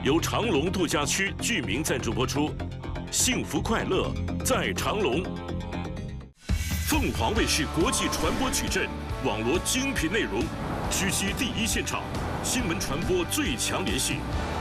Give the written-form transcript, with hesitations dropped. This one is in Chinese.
由长隆度假区居民赞助播出，幸福快乐在长隆。凤凰卫视国际传播矩阵，网罗精品内容，直击第一现场，新闻传播最强联系。